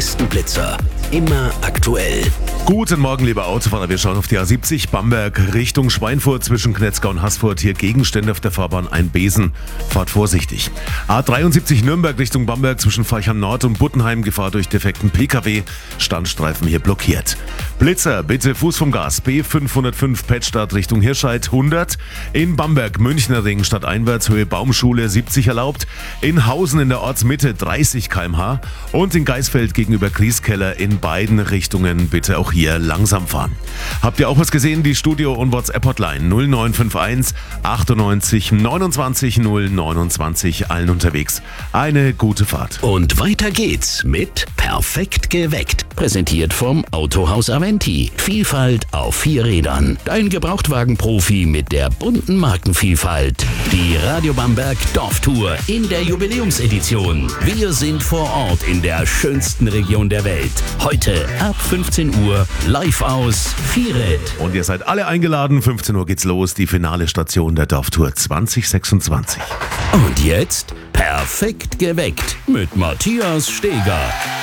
besten Blitzer. Immer aktuell. Guten Morgen, liebe Autofahrer. Wir schauen auf die A70 Bamberg Richtung Schweinfurt zwischen Knetzgau und Haßfurt. Hier Gegenstände auf der Fahrbahn, ein Besen. Fahrt vorsichtig. A73 Nürnberg Richtung Bamberg zwischen Falchheim Nord und Buttenheim. Gefahr durch defekten PKW. Standstreifen hier blockiert. Blitzer, bitte Fuß vom Gas. B505 Pettstadt Richtung Hirscheid 100. In Bamberg Münchner Ring stadteinwärts Höhe Baumschule 70 erlaubt. In Hausen in der Ortsmitte 30 km/h. Und in Geisfeld gegenüber Grieskeller in beiden Richtungen bitte auch hier langsam fahren. Habt ihr auch was gesehen? Die Studio- und WhatsApp-Hotline 0951 98 29 029, allen unterwegs. Eine gute Fahrt. Und weiter geht's mit Perfekt geweckt. Präsentiert vom Autohaus Aventi. Vielfalt auf 4 Rädern. Dein Gebrauchtwagenprofi mit der bunten Markenvielfalt. Die Radio Bamberg Dorftour in der Jubiläumsedition. Wir sind vor Ort in der schönsten Region der Welt. Heute ab 15 Uhr live aus Vieret. Und ihr seid alle eingeladen. 15 Uhr geht's los. Die finale Station der Dorftour 2026. Und jetzt Perfekt geweckt mit Matthias Steger.